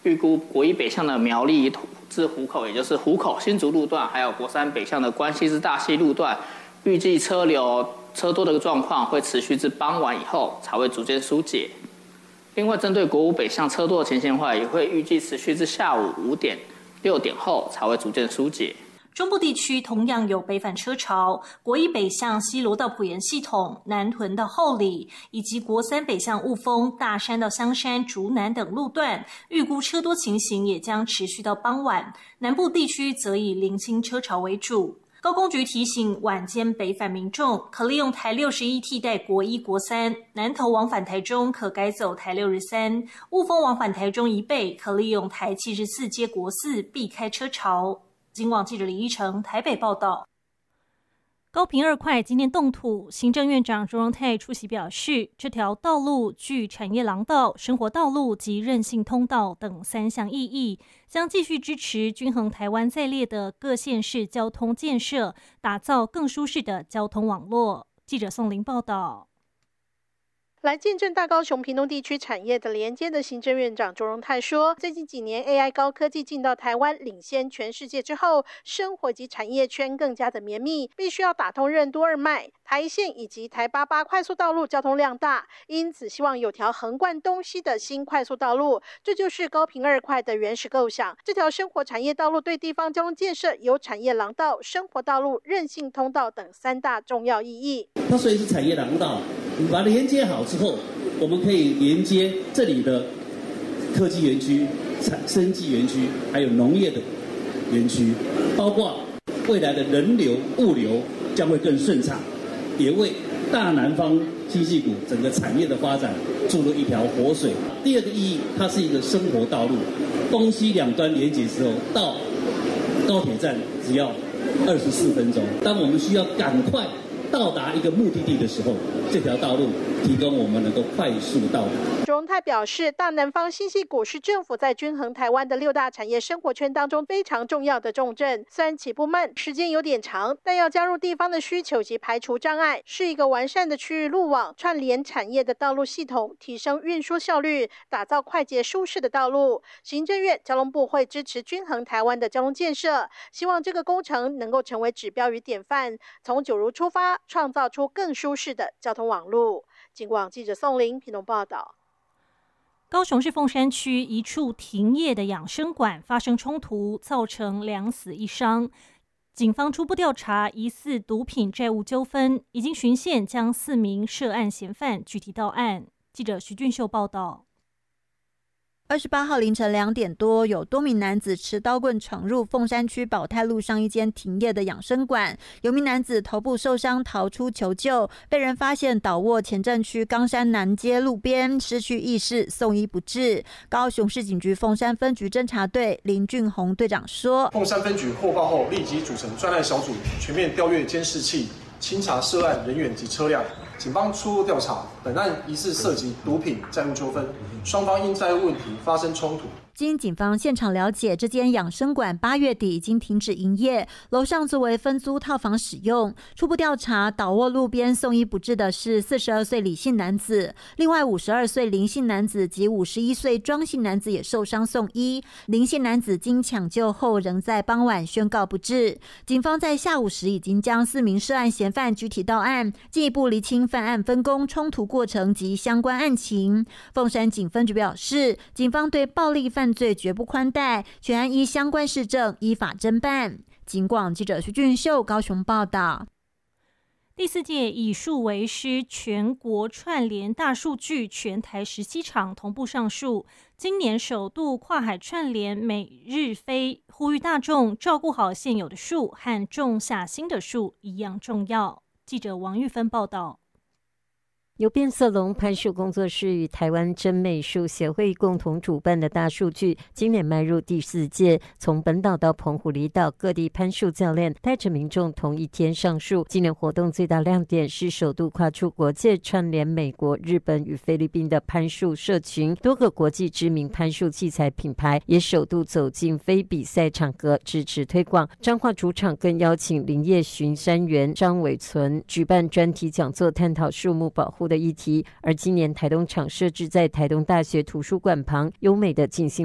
预估国一北向的苗栗至湖口，也就是湖口新竹路段，还有国三北向的关西至大溪路段，预计车多的状况会持续至傍晚以后才会逐渐疏解。另外，针对国五北向车多的情形话，也会预计持续至下午5点、6点后才会逐渐疏解。 中部地区同样有北返车潮，国一北向西螺到埔盐系统、南屯到后里，以及国三北向雾峰、大山到香山、竹南等路段，预估车多情形也将持续到傍晚。南部地区则以零星车潮为主。高工局提醒晚间北返民众，可利用台61替代国一、国三，南投往返台中可改走台63，雾峰往返台中以北可利用台74接国四，避开车潮。警广记者李依成台北报道。高屏2块今天动土，行政院长卓荣泰出席表示，这条道路具产业廊道、生活道路及韧性通道等3项意义，将继续支持均衡台湾在列的各县市交通建设，打造更舒适的交通网络。记者宋玲报道。 来见证大高雄屏东地区产业的连接的行政院长卓荣泰说，最近几年 AI 高科技进到台湾领先全世界之后，生活及产业圈更加的绵密，必须要打通任督二脉，台线以及台88快速道路交通量大，因此希望有条横贯东西的新快速道路，这就是高屏2块的原始构想。这条生活产业道路对地方交通建设有产业廊道、生活道路、韧性通道等3大重要意义。 它虽然是产业廊道，你把它连接好之后，我们可以连接这里的科技园区、生技园区，还有农业的园区，包括未来的人流、物流将会更顺畅，也为大南方新矽谷整个产业的发展注入一条活水。第二个意义，它是一个生活道路，东西两端连接之后，到高铁站只要24分钟。当我们需要赶快到达一个目的地的时候，这条道路提供我们能够快速到达。 卓荣泰表示，大南方新矽谷是政府在均衡台湾的6大产业生活圈当中非常重要的重镇。虽然起步慢，时间有点长，但要加入地方的需求及排除障碍，是一个完善的区域路网，串联产业的道路系统，提升运输效率，打造快捷舒适的道路。行政院交通部会支持均衡台湾的交通建设，希望这个工程能够成为指标与典范，从九如出发，创造出更舒适的交通网路。警广记者宋玲屏东报道。 高雄市凤山区一处停业的养生馆发生冲突，造成2死1伤。警方初步调查疑似毒品债务纠纷，已经循线将4名涉案嫌犯具体到案。记者徐俊秀报道。 28号凌晨2点多，有多名男子持刀棍闯入凤山区保泰路上一间停业的养生馆，有名男子头部受伤逃出求救，被人发现倒卧前镇区冈山南街路边，失去意识，送医不治。高雄市警局凤山分局侦查队林俊宏队长说， 凤山分局获报后立即组成专案小组，全面调阅监视器，清查涉案人员及车辆。警方初步调查，本案疑似涉及毒品债务纠纷，双方因债务问题发生冲突。 经警方现场了解，这间养生馆8月底已经停止营业，楼上作为分租套房使用。初步调查，倒卧路边送医不治的是42岁李姓男子，另外52岁林姓男子及51岁庄姓男子也受伤送医。林姓男子经抢救后，仍在傍晚宣告不治。警方在下午时已经将4名涉案嫌犯具体到案，进一步厘清犯案分工、冲突过程及相关案情。凤山警分局表示，警方对暴力犯罪绝不宽待，全案依相关事证依法侦办。警广记者徐俊秀高雄报道。 第4届以数为师全国串联大数据全台17场同步上树，今年首度跨海串联每日飞，呼吁大众照顾好现有的树和种下新的树一样重要。记者王玉芬报道。 由变色龙攀树工作室与台湾真美术协会共同主办的大数据，今年迈入第4届，从本岛到澎湖离岛各地攀树教练带着民众同一天上树。今年活动最大亮点是首度跨出国界，串联美国、日本与菲律宾的攀树社群，多个国际知名攀树器材品牌也首度走进非比赛场合支持推广。彰化主场更邀请林业巡山员张伟存举办专题讲座，探讨树木保护的议题。而今年台东场设置在台东大学图书馆旁，优美的进行